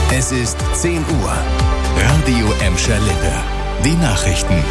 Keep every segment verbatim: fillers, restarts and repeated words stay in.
Es ist zehn Uhr. Radio Emscher Lippe. Die Nachrichten.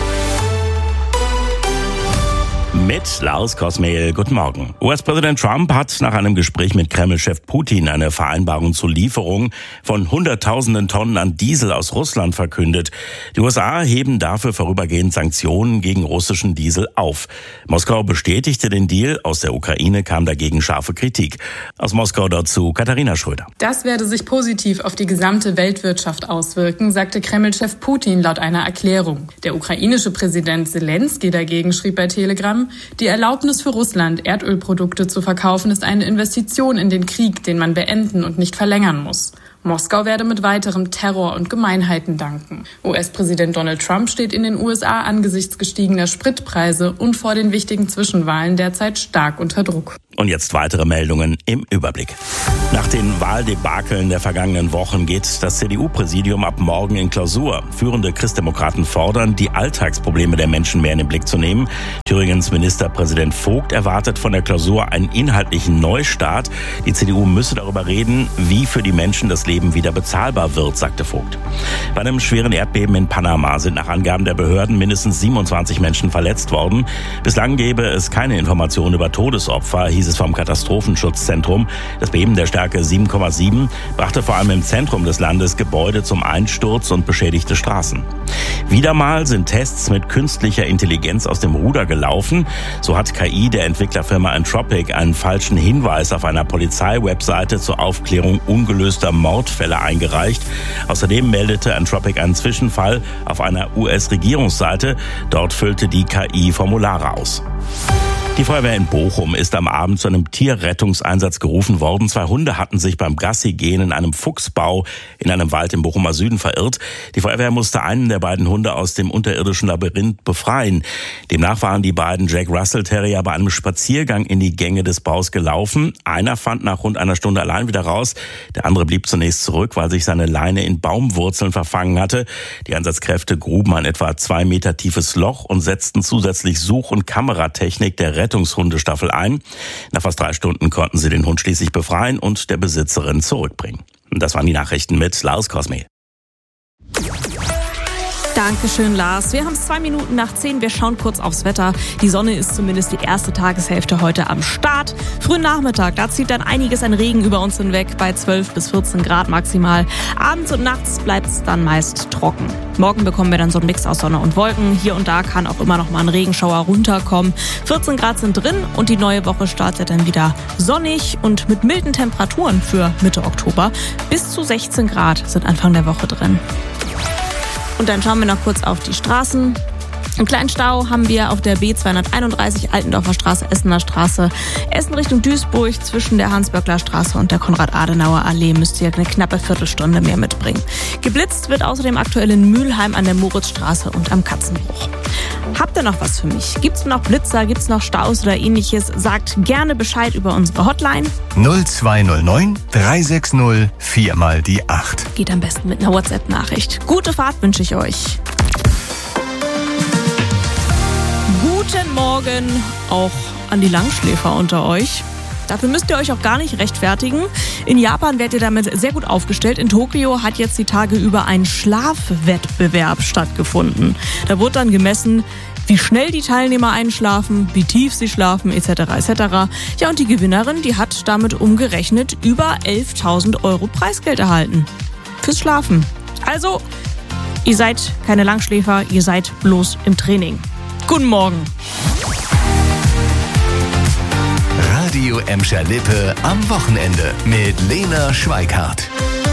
Mit Lars Kosmehl, guten Morgen. U S-Präsident Trump hat nach einem Gespräch mit Kreml-Chef Putin eine Vereinbarung zur Lieferung von Hunderttausenden Tonnen an Diesel aus Russland verkündet. Die U S A heben dafür vorübergehend Sanktionen gegen russischen Diesel auf. Moskau bestätigte den Deal, aus der Ukraine kam dagegen scharfe Kritik. Aus Moskau dazu Katharina Schröder. Das werde sich positiv auf die gesamte Weltwirtschaft auswirken, sagte Kreml-Chef Putin laut einer Erklärung. Der ukrainische Präsident Selenskyj dagegen schrieb bei Telegram: Die Erlaubnis für Russland, Erdölprodukte zu verkaufen, ist eine Investition in den Krieg, den man beenden und nicht verlängern muss. Moskau werde mit weiterem Terror und Gemeinheiten danken. U S-Präsident Donald Trump steht in den U S A angesichts gestiegener Spritpreise und vor den wichtigen Zwischenwahlen derzeit stark unter Druck. Und jetzt weitere Meldungen im Überblick. Nach den Wahldebakeln der vergangenen Wochen geht das C D U-Präsidium ab morgen in Klausur. Führende Christdemokraten fordern, die Alltagsprobleme der Menschen mehr in den Blick zu nehmen. Thüringens Ministerpräsident Vogt erwartet von der Klausur einen inhaltlichen Neustart. Die C D U müsse darüber reden, wie für die Menschen das Leben wieder bezahlbar wird, sagte Vogt. Bei einem schweren Erdbeben in Panama sind nach Angaben der Behörden mindestens siebenundzwanzig Menschen verletzt worden. Bislang gebe es keine Informationen über Todesopfer, hieß es vom Katastrophenschutzzentrum. Das Beben der Stärke sieben Komma sieben brachte vor allem im Zentrum des Landes Gebäude zum Einsturz und beschädigte Straßen. Wieder mal sind Tests mit künstlicher Intelligenz aus dem Ruder gelaufen. So hat K I der Entwicklerfirma Anthropic einen falschen Hinweis auf einer Polizeiwebseite zur Aufklärung ungelöster Mordfälle eingereicht. Außerdem meldete Anthropic einen Zwischenfall auf einer U S-Regierungsseite. Dort füllte die K I Formulare aus. Die Feuerwehr in Bochum ist am Abend zu einem Tierrettungseinsatz gerufen worden. Zwei Hunde hatten sich beim Gassi-Gehen in einem Fuchsbau in einem Wald im Bochumer Süden verirrt. Die Feuerwehr musste einen der beiden Hunde aus dem unterirdischen Labyrinth befreien. Demnach waren die beiden Jack Russell Terrier bei einem Spaziergang in die Gänge des Baus gelaufen. Einer fand nach rund einer Stunde allein wieder raus. Der andere blieb zunächst zurück, weil sich seine Leine in Baumwurzeln verfangen hatte. Die Einsatzkräfte gruben ein etwa zwei Meter tiefes Loch und setzten zusätzlich Such- und Kameratechnik der Rettungshundestaffel ein. Nach fast drei Stunden konnten sie den Hund schließlich befreien und der Besitzerin zurückbringen. Und das waren die Nachrichten mit Lars Kosmehl. Dankeschön, Lars. Wir haben es zwei Minuten nach zehn. Wir schauen kurz aufs Wetter. Die Sonne ist zumindest die erste Tageshälfte heute am Start. Frühen Nachmittag, da zieht dann einiges an Regen über uns hinweg bei zwölf bis vierzehn Grad maximal. Abends und nachts bleibt es dann meist trocken. Morgen bekommen wir dann so einen Mix aus Sonne und Wolken. Hier und da kann auch immer noch mal ein Regenschauer runterkommen. vierzehn Grad sind drin und die neue Woche startet dann wieder sonnig und mit milden Temperaturen für Mitte Oktober. Bis zu sechzehn Grad sind Anfang der Woche drin. Und dann schauen wir noch kurz auf die Straßen. Einen kleinen Stau haben wir auf der B zweihunderteinunddreißig Altendorfer Straße, Essener Straße. Essen Richtung Duisburg zwischen der Hans-Böckler Straße und der Konrad-Adenauer-Allee müsst ihr eine knappe Viertelstunde mehr mitbringen. Geblitzt wird außerdem aktuell in Mülheim an der Moritzstraße und am Katzenbruch. Habt ihr noch was für mich? Gibt's noch Blitzer, gibt's noch Staus oder ähnliches? Sagt gerne Bescheid über unsere Hotline. null zwei null neun drei sechs null vier mal die acht. Geht am besten mit einer WhatsApp-Nachricht. Gute Fahrt wünsche ich euch. Guten Morgen auch an die Langschläfer unter euch. Dafür müsst ihr euch auch gar nicht rechtfertigen. In Japan werdet ihr damit sehr gut aufgestellt. In Tokio hat jetzt die Tage über ein Schlafwettbewerb stattgefunden. Da wurde dann gemessen, wie schnell die Teilnehmer einschlafen, wie tief sie schlafen, et cetera et cetera. Ja, und die Gewinnerin, die hat damit umgerechnet über elftausend Euro Preisgeld erhalten. Fürs Schlafen. Also, ihr seid keine Langschläfer, ihr seid bloß im Training. Guten Morgen. Radio Emscher Lippe am Wochenende mit Lena Schweikart.